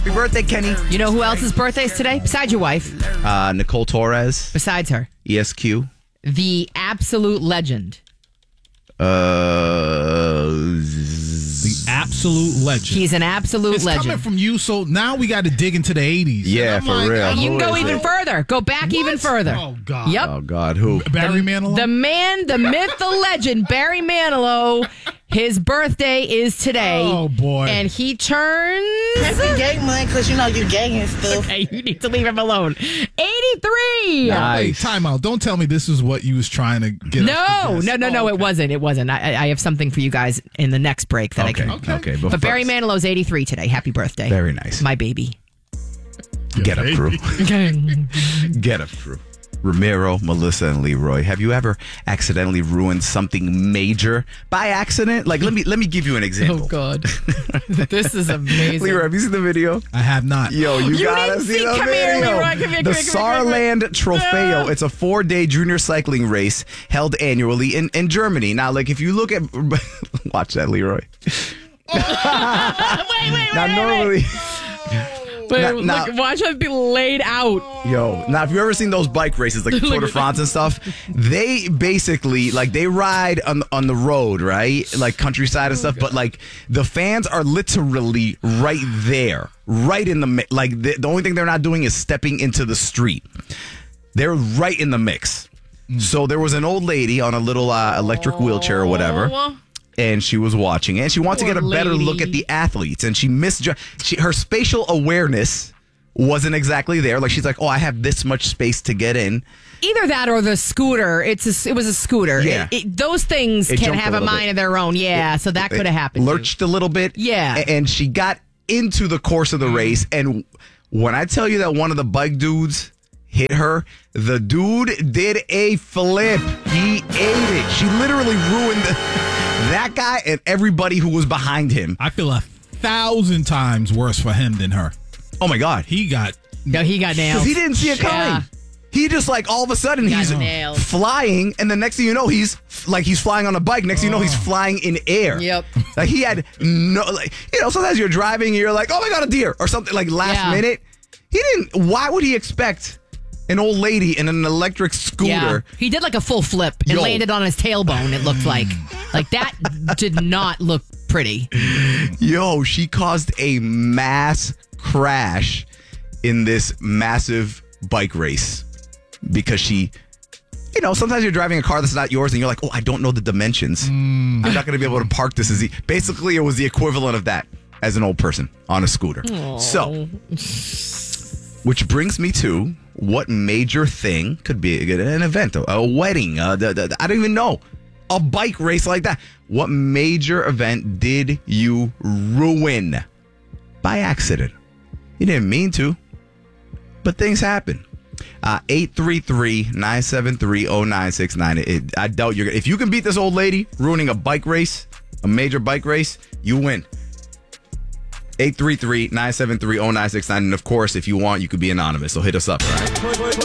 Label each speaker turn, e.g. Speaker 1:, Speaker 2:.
Speaker 1: Happy birthday, Kenny.
Speaker 2: You know who else's birthday is today? Besides your wife.
Speaker 1: Nicole Torres.
Speaker 2: Besides her.
Speaker 1: ESQ.
Speaker 2: The absolute legend.
Speaker 3: The absolute legend.
Speaker 2: He's an absolute
Speaker 3: it's
Speaker 2: legend.
Speaker 3: coming from you, so now we got to dig into the 80s.
Speaker 1: Yeah, for real.
Speaker 2: You can
Speaker 1: Who
Speaker 2: go
Speaker 1: is
Speaker 2: even
Speaker 1: it?
Speaker 2: further. Go back even further.
Speaker 3: Oh, God.
Speaker 2: Yep.
Speaker 1: Oh, God. Who?
Speaker 3: Barry Manilow?
Speaker 2: The man, the myth, the legend, Barry Manilow. His birthday is today.
Speaker 3: Oh, boy.
Speaker 2: And he turns...
Speaker 4: Happy gay month, because you know you gay and stuff.
Speaker 2: Hey, you need to leave him alone. 83.
Speaker 3: Wait, time out. Don't tell me this is what you was trying to get us to
Speaker 2: No,
Speaker 3: guess.
Speaker 2: no, it wasn't. It wasn't. I have something for you guys in the next break that I can...
Speaker 1: Okay.
Speaker 2: But Barry Manilow's 83 today. Happy birthday.
Speaker 1: Very nice.
Speaker 2: My baby.
Speaker 1: Get up, crew. Get up, crew. Ramiro, Melissa, and Leroy. Have you ever accidentally ruined something major by accident? Like, let me give you an example.
Speaker 2: Oh, God. This is amazing.
Speaker 1: Leroy, have you seen the video?
Speaker 3: I have not.
Speaker 1: Yo, you gotta
Speaker 2: didn't
Speaker 1: see
Speaker 2: see-
Speaker 1: the
Speaker 2: come here,
Speaker 1: video.
Speaker 2: Leroy. Come here,
Speaker 1: The
Speaker 2: come here, come here, come
Speaker 1: Saarland Trofeo. It's a 4-day junior cycling race held annually in Germany. Now, like, if you look at... Watch that, Leroy.
Speaker 2: Wait.
Speaker 1: Now, normally... Now-
Speaker 2: Watch us be laid out.
Speaker 1: Yo, now if you've ever seen those bike races like the Tour de France and stuff, they basically like they ride on the road, right? Like countryside and stuff, but like the fans are literally right there, right in the like the only thing they're not doing is stepping into the street. They're right in the mix. So there was an old lady on a little electric wheelchair or whatever. And she was watching it. And she wanted to get a better look at the athletes. And she her spatial awareness wasn't exactly there. Like, she's like, oh, I have this much space to get in.
Speaker 2: Either that or the scooter. It was a scooter.
Speaker 1: Yeah.
Speaker 2: Those things
Speaker 1: It
Speaker 2: can
Speaker 1: jumped
Speaker 2: have a
Speaker 1: little
Speaker 2: mind
Speaker 1: bit.
Speaker 2: of their own. Yeah, so that could have happened.
Speaker 1: Lurched a little bit.
Speaker 2: Yeah.
Speaker 1: And she got into the course of the race. And when I tell you that one of the bike dudes hit her, the dude did a flip. He ate it. She literally ruined that guy and everybody who was behind him.
Speaker 3: I feel 1,000 times worse for him than her.
Speaker 1: Oh, my God.
Speaker 3: He got
Speaker 2: No, he got nailed.
Speaker 1: Because he didn't see it coming.
Speaker 2: Yeah.
Speaker 1: He just like all of a sudden he's
Speaker 2: nailed.
Speaker 1: flying, and the next thing you know he's flying on a bike. Next thing you know he's flying in air.
Speaker 2: Yep.
Speaker 1: Like he had no, like, you know, sometimes you're driving and you're like, oh my God, a deer or something like last minute. He didn't. Why would he expect an old lady in an electric scooter?
Speaker 2: Yeah. He did like a full flip and landed on his tailbone, it looked like. Like that did not look pretty.
Speaker 1: Yo, she caused a mass crash in this massive bike race because she, you know, sometimes you're driving a car that's not yours and you're like, oh, I don't know the dimensions. I'm not going to be able to park this as basically it was the equivalent of that as an old person on a scooter.
Speaker 2: Aww.
Speaker 1: So, which brings me to what major thing could be an event, a wedding, I don't even know, a bike race like that. What major event did you ruin by accident? You didn't mean to, but things happen. 833-973-0969. I doubt you're. If you can beat this old lady ruining a bike race, a major bike race, you win. 833-973-0969. And of course, if you want, you could be anonymous. So hit us up, all right?